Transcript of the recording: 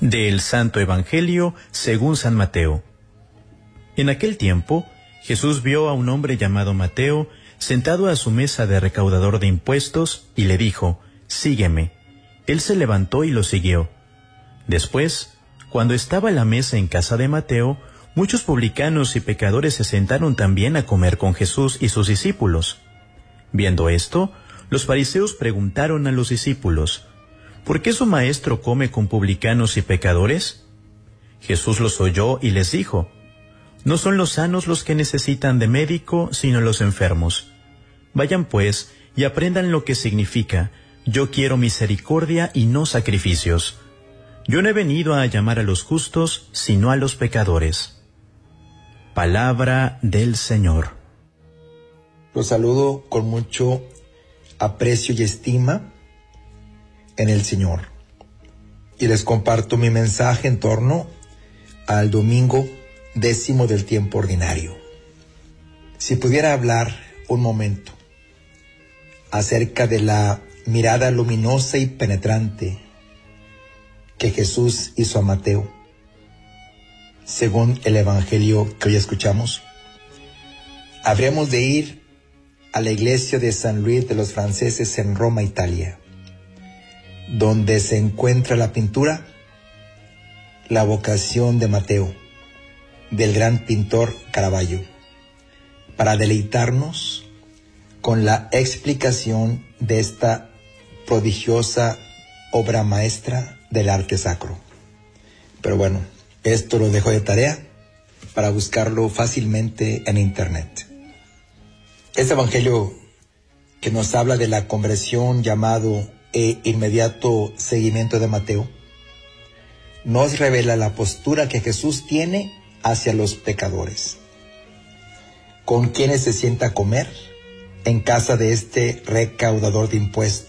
Del Santo Evangelio según San Mateo. En aquel tiempo, Jesús vio a un hombre llamado Mateo sentado a su mesa de recaudador de impuestos y le dijo: «Sígueme». Él se levantó y lo siguió. Después, cuando estaba a la mesa en casa de Mateo, muchos publicanos y pecadores se sentaron también a comer con Jesús y sus discípulos. Viendo esto, los fariseos preguntaron a los discípulos: ¿por qué su maestro come con publicanos y pecadores? Jesús los oyó y les dijo: no son los sanos los que necesitan de médico, sino los enfermos. Vayan pues y aprendan lo que significa: yo quiero misericordia y no sacrificios. Yo no he venido a llamar a los justos, sino a los pecadores. Palabra del Señor. Los saludo con mucho aprecio y estima en el Señor. Y les comparto mi mensaje en torno al domingo 10 del tiempo ordinario. Si pudiera hablar un momento acerca de la mirada luminosa y penetrante que Jesús hizo a Mateo, según el Evangelio que hoy escuchamos, habríamos de ir a la iglesia de San Luis de los Franceses en Roma, Italia, donde se encuentra la pintura La vocación de Mateo, del gran pintor Caravaggio, para deleitarnos con la explicación de esta prodigiosa obra maestra del arte sacro. Pero bueno, esto lo dejo de tarea para buscarlo fácilmente en internet. Este evangelio que nos habla de la conversión llamado e inmediato seguimiento de Mateo, nos revela la postura que Jesús tiene hacia los pecadores, con quienes se sienta a comer en casa de este recaudador de impuestos.